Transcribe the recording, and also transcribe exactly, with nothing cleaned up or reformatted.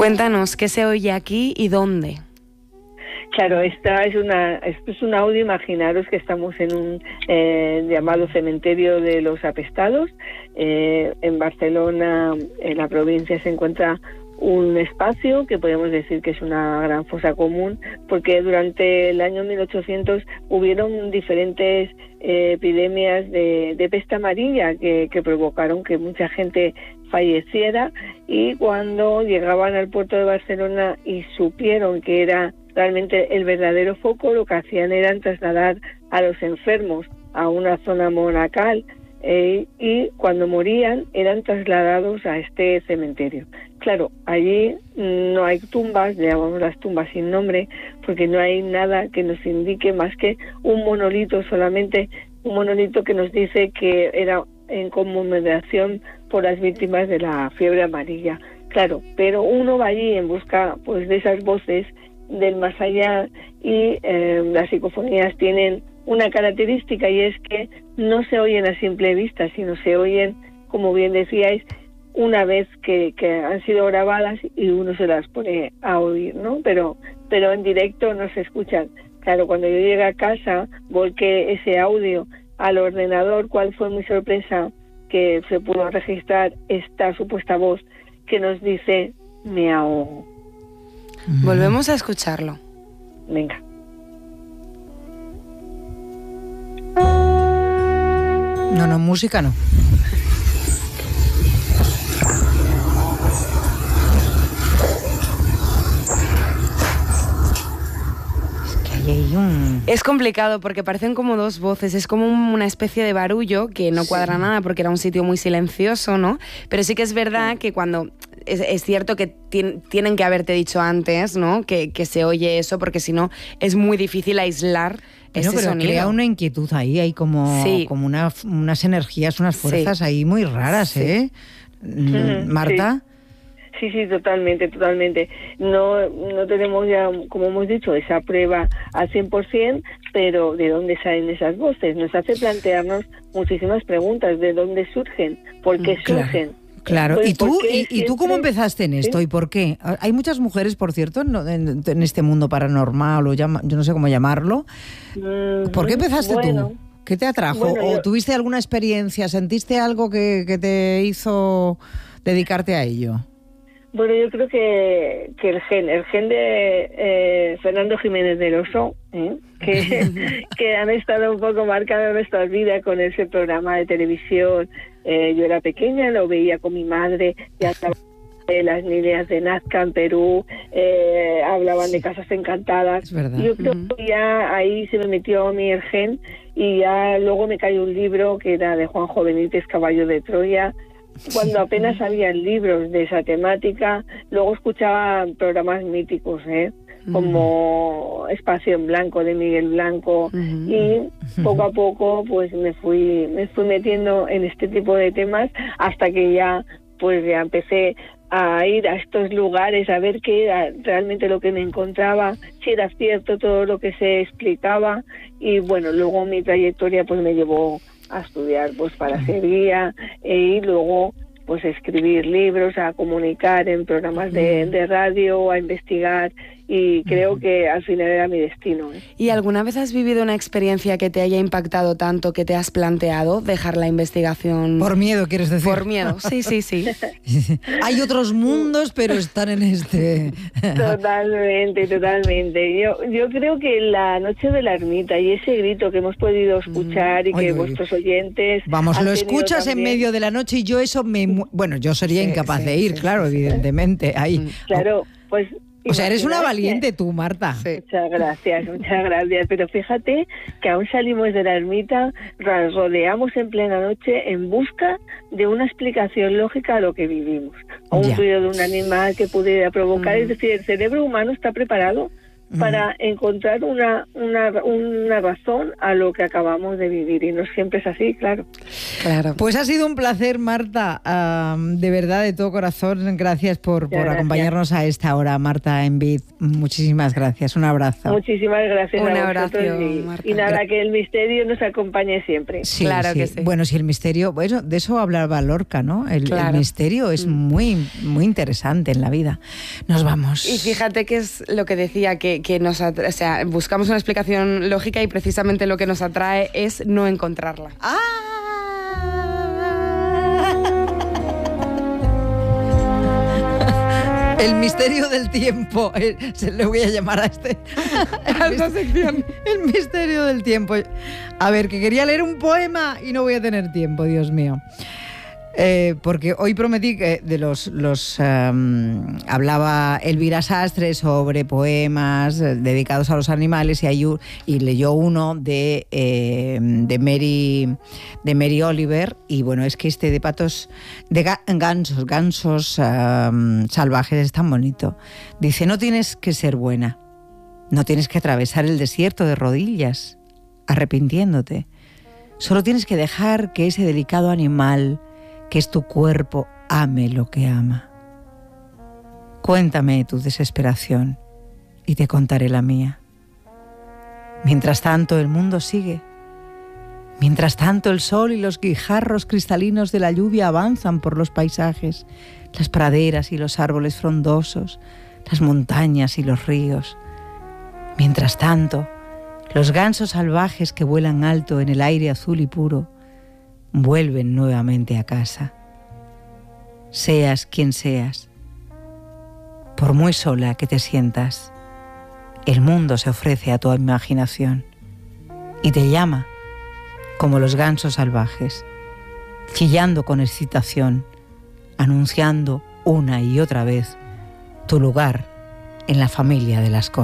Cuéntanos, ¿qué se oye aquí y dónde? Claro, esta es una, esto es un audio. Imaginaros que estamos en un eh, llamado cementerio de los apestados. Eh, en Barcelona, en la provincia, se encuentra un espacio que podemos decir que es una gran fosa común, porque durante el año mil ochocientos hubieron diferentes eh, epidemias de, de peste amarilla que, que provocaron que mucha gente falleciera, y cuando llegaban al puerto de Barcelona y supieron que era realmente el verdadero foco, lo que hacían era trasladar a los enfermos a una zona monacal, eh, y cuando morían eran trasladados a este cementerio. Claro, allí no hay tumbas, le llamamos las tumbas sin nombre, porque no hay nada que nos indique más que un monolito, solamente un monolito que nos dice que era en conmemoración por las víctimas de la fiebre amarilla. Claro, pero uno va allí en busca pues de esas voces del más allá, y eh, las psicofonías tienen una característica, y es que no se oyen a simple vista, sino se oyen, como bien decíais, una vez que, que han sido grabadas y uno se las pone a oír, ¿no? Pero, pero en directo no se escuchan. Claro, cuando yo llegué a casa, volqué ese audio al ordenador. ¿Cuál fue mi sorpresa? Que se pudo registrar esta supuesta voz que nos dice: me ahogo. Volvemos a escucharlo. Venga. No, no, música no. Un... Es complicado porque parecen como dos voces, es como una especie de barullo que no cuadra sí. nada, porque era un sitio muy silencioso, ¿no? Pero sí que es verdad sí. que cuando... Es, es cierto que tien, tienen que haberte dicho antes, ¿no? Que, que se oye eso, porque si no es muy difícil aislar bueno, ese pero sonido. Crea una inquietud ahí, hay como, sí. como una, unas energías, unas fuerzas sí. ahí muy raras, sí. ¿eh? Mm, Marta... Sí. Sí, sí, totalmente, totalmente. No no tenemos ya, como hemos dicho, esa prueba al cien por ciento, pero ¿de dónde salen esas voces? Nos hace plantearnos muchísimas preguntas. ¿De dónde surgen? ¿Por qué claro, surgen? Claro. Pues, ¿Y tú y, siempre... y tú cómo empezaste en esto? ¿Sí? ¿Y por qué? Hay muchas mujeres, por cierto, en, en, en este mundo paranormal, o llama, yo no sé cómo llamarlo. Mm, ¿Por qué empezaste bueno, tú? ¿Qué te atrajo? Bueno, ¿O yo... tuviste alguna experiencia? ¿Sentiste algo que, que te hizo dedicarte a ello? Bueno, yo creo que, que el gen, el gen de eh, Fernando Jiménez del Oso, ¿eh? que, que han estado un poco marcados en nuestra vida con ese programa de televisión. Eh, yo era pequeña, lo veía con mi madre, ya hablaba de las niñas de Nazca en Perú, eh, hablaban de casas encantadas. Yo creo uh-huh. que ya ahí se me metió a mí el gen, y ya luego me cayó un libro que era de Juanjo Benítez, Caballo de Troya. Cuando apenas habían libros de esa temática, luego escuchaba programas míticos, ¿eh? como Espacio en Blanco de Miguel Blanco, uh-huh. y poco a poco pues me fui me fui metiendo en este tipo de temas, hasta que ya pues ya empecé a ir a estos lugares a ver qué era realmente lo que me encontraba, si era cierto todo lo que se explicaba. Y bueno, luego mi trayectoria pues me llevó a estudiar pues para ser guía, e, y luego pues a escribir libros, a comunicar en programas de, de radio, a investigar, y creo que al final era mi destino, ¿eh? ¿Y alguna vez has vivido una experiencia que te haya impactado tanto que te has planteado dejar la investigación? Por miedo, ¿quieres decir? Por miedo, sí, sí, sí. Hay otros mundos, pero están en este... Totalmente, totalmente. Yo yo creo que la noche de la ermita y ese grito que hemos podido escuchar, y que oye, vuestros oyentes... Vamos, lo escuchas también en medio de la noche, y yo eso me... Bueno, yo sería sí, incapaz sí, de ir, sí, claro, sí, evidentemente. Sí. Ahí. Claro, pues... O sea, eres una valiente tú, Marta. Sí. Muchas gracias, muchas gracias. Pero fíjate que aún salimos de la ermita, rodeamos en plena noche en busca de una explicación lógica a lo que vivimos. A un ruido de un animal que pudiera provocar. Mm. Es decir, el cerebro humano está preparado para Mm. encontrar una, una, una razón a lo que acabamos de vivir, y no siempre es así, claro. Claro. Pues ha sido un placer, Marta, um, de verdad, de todo corazón. Gracias por, por Gracias. acompañarnos a esta hora, Marta en Vid. Muchísimas gracias, un abrazo. Muchísimas gracias Un a abrazo, vosotros y, Marta. y nada, que el misterio nos acompañe siempre. Sí, Claro sí. que sí. Bueno, si el misterio, bueno, de eso hablaba Lorca, ¿no? El, Claro. el misterio es Mm. muy, muy interesante en la vida. Nos vamos. Y fíjate que es lo que decía, que, que nos atra- o sea, buscamos una explicación lógica y precisamente lo que nos atrae es no encontrarla. ¡Ah! El misterio del tiempo. Eh, Se le voy a llamar a este. A esta sección. El misterio del tiempo. A ver, que quería leer un poema y no voy a tener tiempo, Dios mío. Eh, porque hoy prometí que de los, los um, hablaba Elvira Sastre sobre poemas eh, dedicados a los animales y, hay un, y leyó uno de, eh, de, Mary, de Mary Oliver, y bueno, es que este de patos, de ga, gansos, gansos um, salvajes es tan bonito. Dice, no tienes que ser buena, no tienes que atravesar el desierto de rodillas, arrepintiéndote. Solo tienes que dejar que ese delicado animal que es tu cuerpo ame lo que ama. Cuéntame tu desesperación y te contaré la mía. Mientras tanto el mundo sigue. Mientras tanto el sol y los guijarros cristalinos de la lluvia avanzan por los paisajes, las praderas y los árboles frondosos, las montañas y los ríos. Mientras tanto, los gansos salvajes que vuelan alto en el aire azul y puro vuelven nuevamente a casa. Seas quien seas, por muy sola que te sientas, el mundo se ofrece a tu imaginación y te llama como los gansos salvajes, chillando con excitación, anunciando una y otra vez tu lugar en la familia de las cosas.